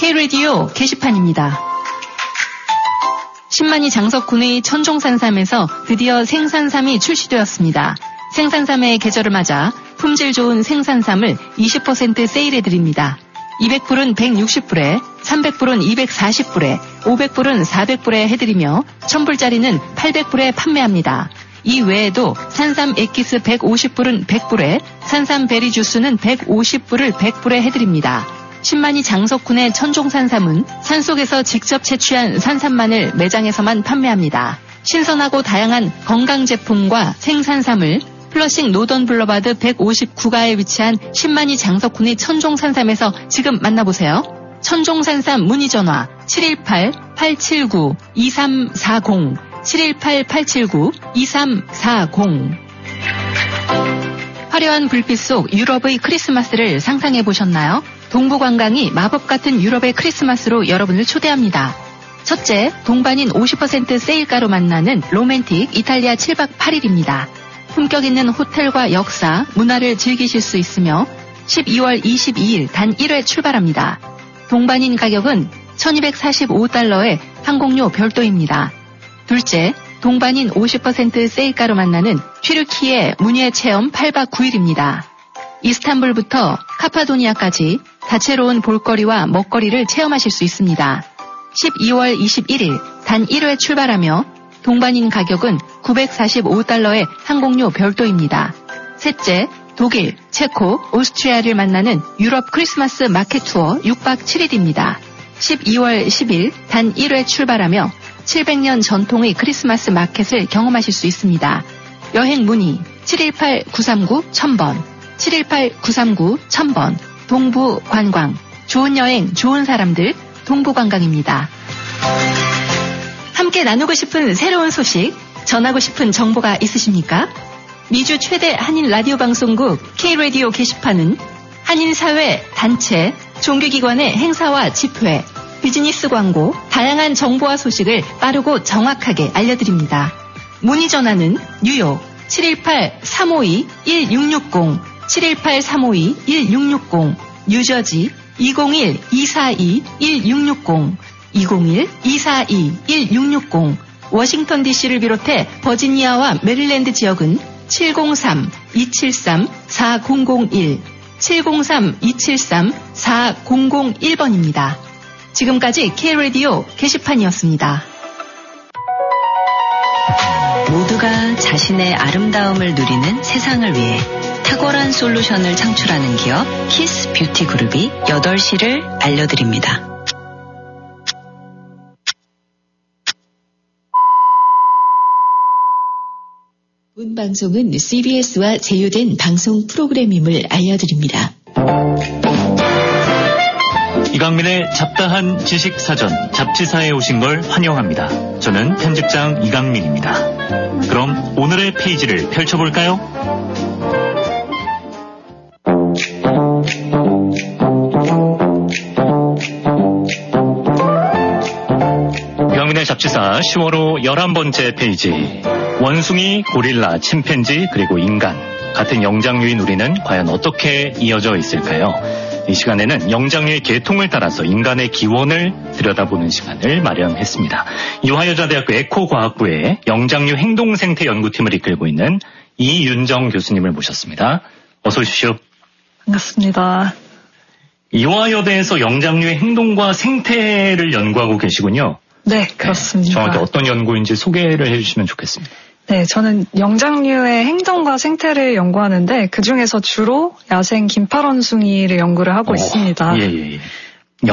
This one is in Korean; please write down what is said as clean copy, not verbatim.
K-라디오 게시판입니다. 신만이 장석군의 천종산삼에서 드디어 생산삼이 출시되었습니다. 생산삼의 계절을 맞아 품질 좋은 생산삼을 20% 세일해드립니다. 200불은 160불에, 300불은 240불에, 500불은 400불에 해드리며 1000불짜리는 800불에 판매합니다. 이 외에도 산삼 액기스 150불은 100불에, 산삼 베리 주스는 150불을 100불에 해드립니다. 신만이 장석군의 천종산삼은 산속에서 직접 채취한 산삼만을 매장에서만 판매합니다. 신선하고 다양한 건강제품과 생산삼을 플러싱 노던 블러바드 159가에 위치한 신만이 장석군의 천종산삼에서 지금 만나보세요. 천종산삼 문의전화 718-879-2340 718-879-2340. 화려한 불빛 속 유럽의 크리스마스를 상상해보셨나요? 동부관광이 마법 같은 유럽의 크리스마스로 여러분을 초대합니다. 첫째, 동반인 50% 세일가로 만나는 로맨틱 이탈리아 7박 8일입니다. 품격 있는 호텔과 역사, 문화를 즐기실 수 있으며 12월 22일 단 1회 출발합니다. 동반인 가격은 1245달러에 항공료 별도입니다. 둘째, 동반인 50% 세일가로 만나는 튀르키예 문예 체험 8박 9일입니다. 이스탄불부터 카파도니아까지 다채로운 볼거리와 먹거리를 체험하실 수 있습니다. 12월 21일 단 1회 출발하며 동반인 가격은 945달러의 항공료 별도입니다. 셋째, 독일, 체코, 오스트리아를 만나는 유럽 크리스마스 마켓 투어 6박 7일입니다. 12월 10일 단 1회 출발하며 700년 전통의 크리스마스 마켓을 경험하실 수 있습니다. 여행 문의 718-939-1000번 718-939-1000번 동부관광, 좋은 여행, 좋은 사람들, 동부관광입니다. 함께 나누고 싶은 새로운 소식, 전하고 싶은 정보가 있으십니까? 미주 최대 한인 라디오 방송국 K-라디오 게시판은 한인사회, 단체, 종교기관의 행사와 집회, 비즈니스 광고, 다양한 정보와 소식을 빠르고 정확하게 알려드립니다. 문의 전화는 뉴욕 718-352-1660, 718-352-1660, 뉴저지 201-242-1660, 201-242-1660, 워싱턴 DC를 비롯해 버지니아와 메릴랜드 지역은 703-273-4001, 703-273-4001번입니다. 지금까지 K-라디오 게시판이었습니다. 모두가 자신의 아름다움을 누리는 세상을 위해 탁월한 솔루션을 창출하는 기업 키스 뷰티 그룹이 8시를 알려드립니다. 본 방송은 CBS와 제휴된 방송 프로그램임을 알려드립니다. 이강민의 잡다한 지식사전 잡지사에 오신 걸 환영합니다. 저는 편집장 이강민입니다. 그럼 오늘의 페이지를 펼쳐볼까요? 이강민의 잡지사 10월호 11번째 페이지. 원숭이, 고릴라, 침팬지, 그리고 인간. 같은 영장류인 우리는 과연 어떻게 이어져 있을까요? 이 시간에는 영장류의 계통을 따라서 인간의 기원을 들여다보는 시간을 마련했습니다. 이화여자대학교 에코과학부의 영장류 행동생태연구팀을 이끌고 있는 이윤정 교수님을 모셨습니다. 어서 오십시오. 반갑습니다. 이화여대에서 영장류의 행동과 생태를 연구하고 계시군요. 네, 그렇습니다. 정확히 어떤 연구인지 소개를 해주시면 좋겠습니다. 네, 저는 영장류의 행동과 생태를 연구하는데 그중에서 주로 야생 긴팔원숭이를 연구를 하고 있습니다. 예.